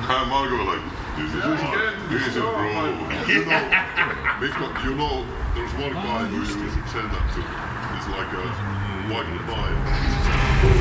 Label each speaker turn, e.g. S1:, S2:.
S1: And Margot like, this is bro. Because there's one guy who you said that to. It's like a white guy.